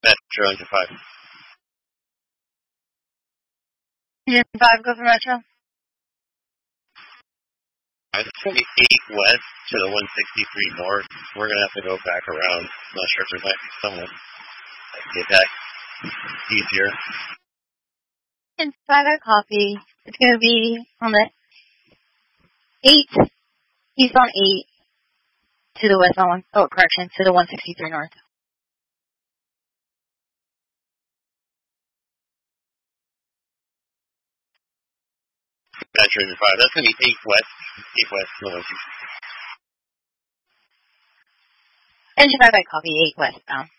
Metro Engine 5. Engine 5, go for Metro. It's going to be 8 west to the 163 north. We're going to have to go back around. I'm not sure if there might be someone that can get that easier. Engine 5, I copy. It's going to be on the 8, east on 8, to the west on 1, oh, correction, to the 163 north. Metro Engine 5, that's going to be 8 west to the 163. Engine 5, I copy, 8 westbound.